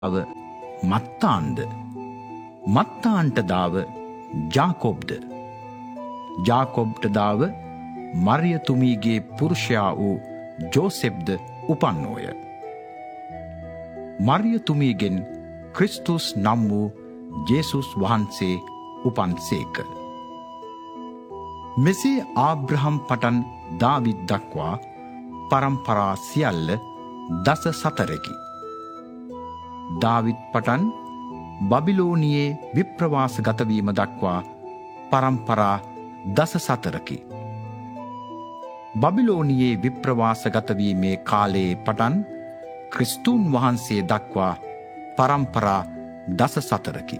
අව මත්තාන්ද මත්තාන්ට දාව ජාකොබ්ද ජාකොබ්ට දාව මරියතුමීගේ පුරුෂයා වූ ජෝසෙෆ්ද උපන්නෝය. මරියතුමීගෙන් ක්‍රිස්තුස් නම් වූ ජේසුස් වහන්සේ උපන්සේක. මෙසේ ආබ්‍රහම් පටන් දාවිද් දක්වා පරම්පරා සියල්ල දස සතරකි. දාවිද් පටන් බබිලෝනියේ විප්‍රවාස ගතවීම දක්වා පරම්පරා දස සතරකි. බබිලෝනියේ විප්‍රවාස ගතවීමේ කාලයේ පටන් ක්‍රිස්තුන් වහන්සේ දක්වා පරම්පරා දස සතරකි.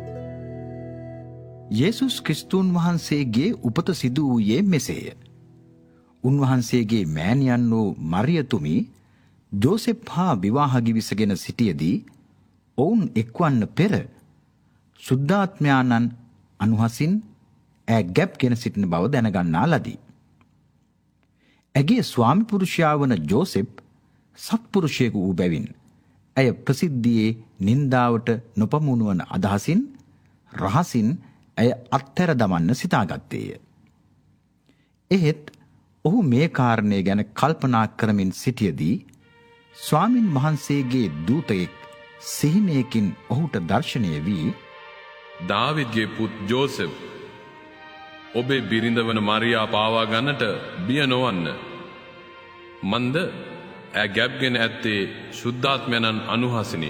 යේසුස් ක්‍රිස්තුන් වහන්සේගේ උපත සිදු වූයේ මෙසේය. උන්වහන්සේගේ මෑණියන් වූ මරියතුමි ජෝසෙප් හා විවාහ ගිවිසගෙන සිටියදී ඔවුන් එක්වන්න පෙර සුද්ධාත්මයාණන් අනුහසින් ඈ ගැබ්ගෙන සිටින බව දැනගන්නා ලදී. ඇගේ ස්වාමි පුරුෂයා වන ජෝසෙප් සත්පුරුෂයෙකු වූ බැවින් ඇය ප්‍රසිද්ධියේ නින්දාවට නොපමුණුවන අදහසින් රහසින් ඇය අත්හැර දමන්න සිතාගත්තේය. එහෙත් ඔහු මේ කාරණය ගැන කල්පනා කරමින් සිටියදී ස්වාමින් වහන්සේගේ දූතයෙක් සිහිනයකින් ඔහුට දර්ශනය වී, දාවිද්ගේ පුත් ජෝසෙෆ්, ඔබේ බිරිඳ වන මරියා පාවා ගන්නට බිය නොවන්න. මන්ද ඈ ගැබ්ගෙන ඇත්තේ ශුද්ධාත්මයන්න් අනුහසිනි.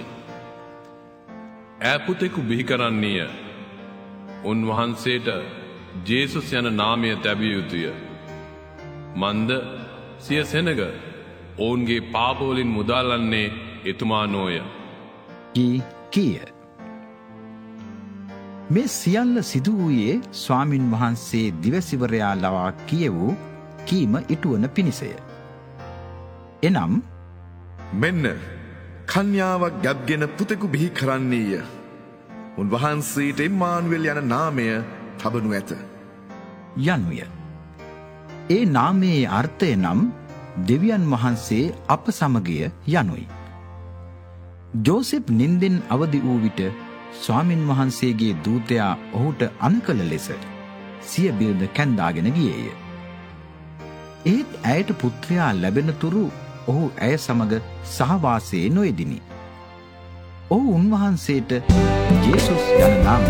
ඈ පුතෙකු බිහි කරන්නීය. උන්වහන්සේට ජේසුස් යන නාමය තැබිය යුතුය. මන්ද සිය සෙනග ඔවුන්ගේ පාපවලින් මුදාලන්නේ එතුමා නොය. කීය. මේ සියල්ල සිදු වූයේ ස්වාමින් වහන්සේ දිවසිවරයා ලවා කියවූ කීම ඉටුවන පිණිසය. එනම්, මෙන්න කන්‍යාවක් ගැබ්ගෙන පුතෙකු බිහි කරන්නේය. උන්වහන්සේට ඉම්මානුවෙල් යන නාමය තබනු ඇත යනුය. ඒ නාමයේ අර්ථය නම් දෙවියන් වහන්සේ අප සමගය යනුයි. ජෝසෙප් නින්දෙන් අවදි වූ විට ස්වාමින් වහන්සේගේ දූතයා ඔහුට අනකල ලෙස සිය බිරිඳ කැන්දාගෙන ගියේය. ඒත් ඇයට පුත්‍රයා ලැබෙන තුරු ඔහු ඇය සමග සහවාසයේ නොයෙදිනි. ඔහු උන්වහන්සේට ජේසුස් යන නාම